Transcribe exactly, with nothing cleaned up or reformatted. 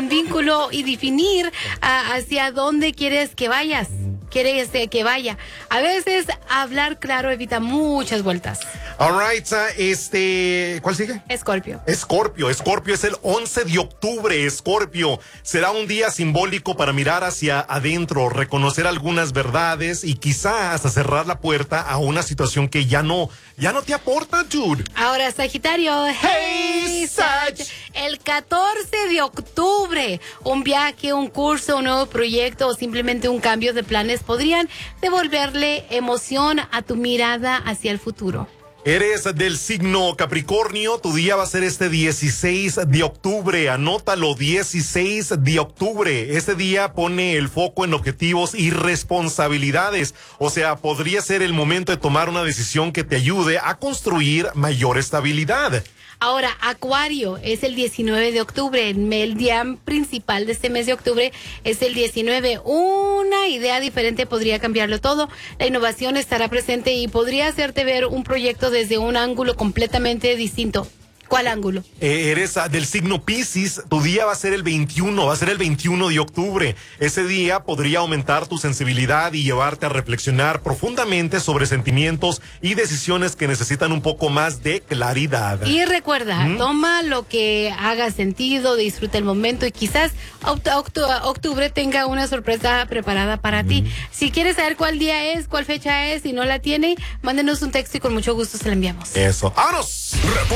un vínculo y definir uh, hacia dónde quieres que vayas. Quieres eh, que vaya. A veces hablar claro evita muchas vueltas. All right, uh, este, ¿cuál sigue? Escorpio. Escorpio, Escorpio es el once de octubre, Escorpio. Será un día simbólico para mirar hacia adentro, reconocer algunas verdades y quizá hasta cerrar la puerta a una situación que ya no, ya no te aporta, dude. Ahora, Sagitario. Hey, Sag. El catorce de octubre, un viaje, un curso, un nuevo proyecto o simplemente un cambio de planes podrían devolverle emoción a tu mirada hacia el futuro. Eres del signo Capricornio, tu día va a ser este dieciséis de octubre, anótalo, dieciséis de octubre. Este día pone el foco en objetivos y responsabilidades, o sea, podría ser el momento de tomar una decisión que te ayude a construir mayor estabilidad. Ahora, Acuario es el diecinueve de octubre, el día principal de este mes de octubre es el diecinueve. Una idea diferente podría cambiarlo todo. La innovación estará presente y podría hacerte ver un proyecto desde un ángulo completamente distinto. ¿Cuál ángulo? Eh, eres uh, del signo Piscis, tu día va a ser el veintiuno, va a ser el veintiuno de octubre. Ese día podría aumentar tu sensibilidad y llevarte a reflexionar profundamente sobre sentimientos y decisiones que necesitan un poco más de claridad. Y recuerda, ¿Mm? toma lo que haga sentido, disfruta el momento y quizás octubre tenga una sorpresa preparada para ¿Mm? ti. Si quieres saber cuál día es, cuál fecha es y no la tiene, mándenos un texto y con mucho gusto se la enviamos. Eso. ¡Vámonos!